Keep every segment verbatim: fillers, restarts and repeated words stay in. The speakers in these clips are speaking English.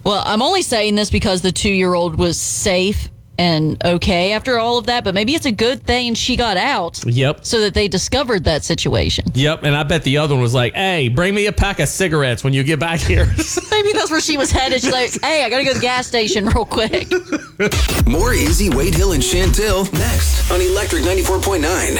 Well, I'm only saying this because the two-year-old was safe and okay after all of that, but maybe it's a good thing she got out. Yep. So that they discovered that situation. Yep, and I bet the other one was like, hey, bring me a pack of cigarettes when you get back here. Maybe that's where she was headed. She's like, hey, I gotta go to the gas station real quick. More Easy, Wade Hill, and Chantel next on Electric ninety-four point nine.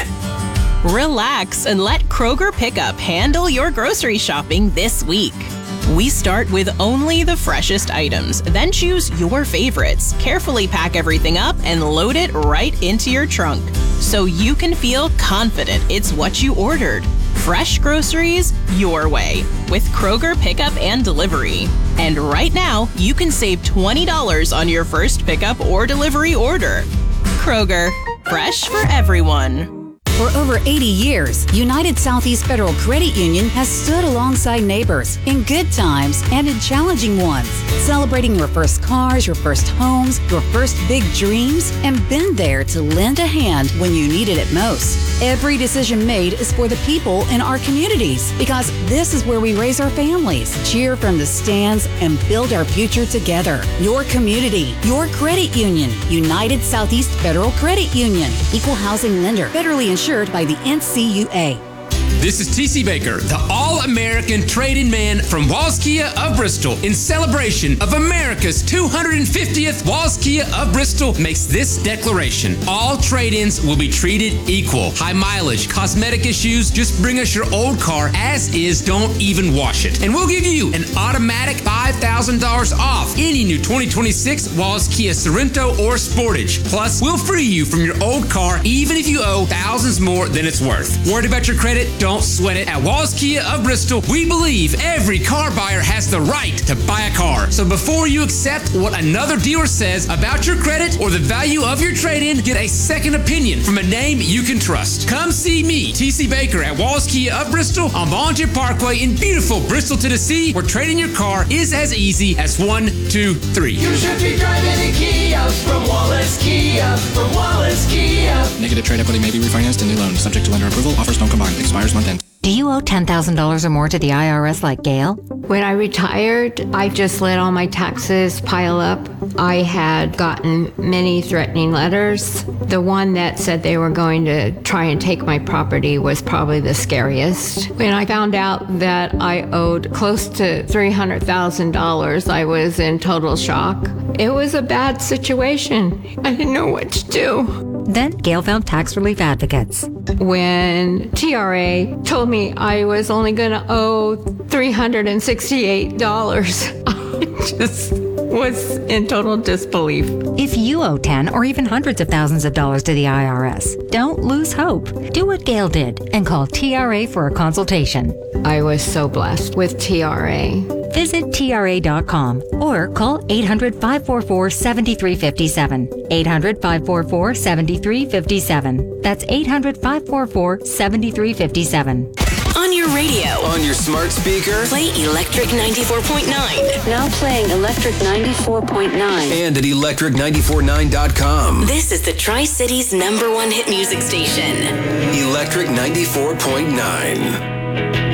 Relax and let Kroger Pickup handle your grocery shopping this week. We start with only the freshest items, then choose your favorites. Carefully pack everything up and load it right into your trunk so you can feel confident it's what you ordered. Fresh groceries your way with Kroger Pickup and Delivery. And right now, you can save twenty dollars on your first pickup or delivery order. Kroger, fresh for everyone. For over eighty years, United Southeast Federal Credit Union has stood alongside neighbors in good times and in challenging ones, celebrating your first cars, your first homes, your first big dreams, and been there to lend a hand when you needed it most. Every decision made is for the people in our communities because this is where we raise our families, cheer from the stands, and build our future together. Your community, your credit union, United Southeast Federal Credit Union, equal housing lender, federally insured by the N C U A. This is T C Baker, the all-American trade-in man from Walls Kia of Bristol. In celebration of America's two hundred fiftieth, Walls Kia of Bristol makes this declaration. All trade-ins will be treated equal. High mileage, cosmetic issues, just bring us your old car as is, don't even wash it. And we'll give you an automatic five thousand dollars off any new twenty twenty-six Walls Kia Sorento or Sportage. Plus, we'll free you from your old car even if you owe thousands more than it's worth. Worried about your credit? Don't sweat it. At Walls Kia of Bristol, we believe every car buyer has the right to buy a car. So before you accept what another dealer says about your credit or the value of your trade-in, get a second opinion from a name you can trust. Come see me, T C Baker, at Walls Kia of Bristol on Volunteer Parkway in beautiful Bristol, Tennessee, where trading your car is as easy as one, two, three. You should be driving a Kia from Wallace Kia, from Wallace Kia. Negative trade equity may be refinanced in new loan, subject to lender approval. Offers don't combine. Expires month end. Do you owe ten thousand dollars or more to the I R S like Gail? When I retired, I just let all my taxes pile up. I had gotten many threatening letters. The one that said they were going to try and take my property was probably the scariest. When I found out that I owed close to three hundred thousand dollars, I was in total shock. It was a bad situation. I didn't know what to do. Then Gail found tax relief advocates. When T R A told me I was only going to owe three hundred sixty-eight dollars, I just was in total disbelief. If you owe ten or even hundreds of thousands of dollars to the I R S, don't lose hope. Do what Gail did and call T R A for a consultation. I was so blessed with T R A. Visit T R A dot com or call eight hundred, five four four, seven three five seven. eight hundred, five four four, seven three five seven. That's eight hundred, five four four, seven three five seven. On your radio. On your smart speaker. Play Electric ninety-four point nine. Now playing Electric ninety-four point nine. And at electric ninety-four point nine dot com. This is the Tri-City's number one hit music station. Electric ninety-four point nine.